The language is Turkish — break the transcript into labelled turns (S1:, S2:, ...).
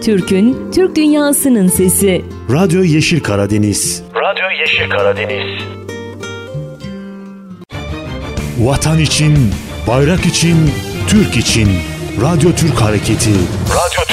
S1: Türk'ün, Türk dünyasının sesi.
S2: Radyo Yeşil Karadeniz.
S3: Radyo Yeşil Karadeniz.
S2: Vatan için, bayrak için, Türk için. Radyo Türk Hareketi.
S3: Radyo